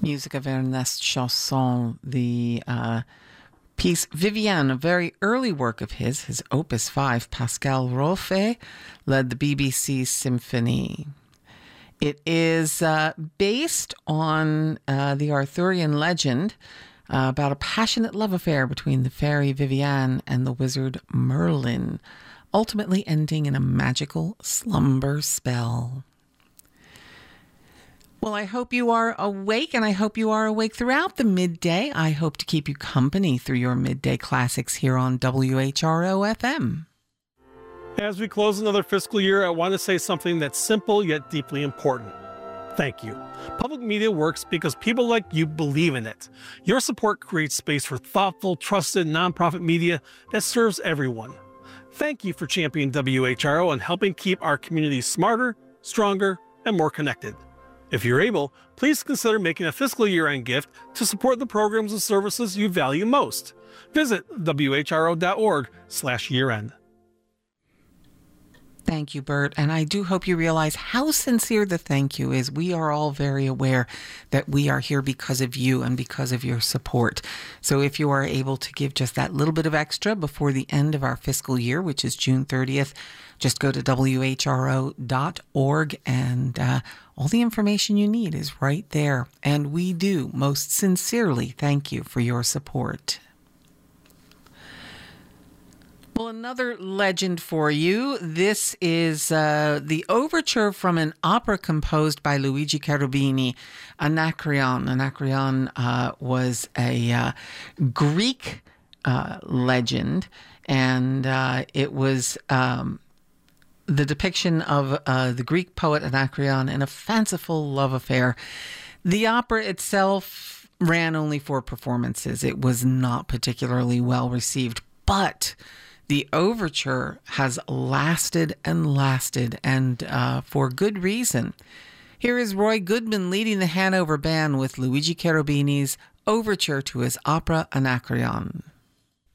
Music of Ernest Chausson, the piece Viviane, a very early work of his Opus 5. Pascal Roffe led the BBC Symphony. It is based on the Arthurian legend about a passionate love affair between the fairy Viviane and the wizard Merlin, ultimately ending in a magical slumber spell. Well, I hope you are awake, and I hope you are awake throughout the midday. I hope to keep you company through your midday classics here on WHRO FM. As we close another fiscal year, I want to say something that's simple yet deeply important. Thank you. Public media works because people like you believe in it. Your support creates space for thoughtful, trusted, nonprofit media that serves everyone. Thank you for championing WHRO and helping keep our community smarter, stronger, and more connected. If you're able, please consider making a fiscal year-end gift to support the programs and services you value most. Visit whro.org/year-end. Thank you, Bert. And I do hope you realize how sincere the thank you is. We are all very aware that we are here because of you and because of your support. So if you are able to give just that little bit of extra before the end of our fiscal year, which is June 30th, just go to whro.org and all the information you need is right there. And we do most sincerely thank you for your support. Well, another legend for you. This is the overture from an opera composed by Luigi Cherubini, Anacreon. Anacreon was a Greek legend, and it was the depiction of the Greek poet Anacreon in a fanciful love affair. The opera itself ran only 4 performances. It was not particularly well received, but the overture has lasted and lasted, and for good reason. Here is Roy Goodman leading the Hanover Band with Luigi Cherubini's overture to his opera Anacreon.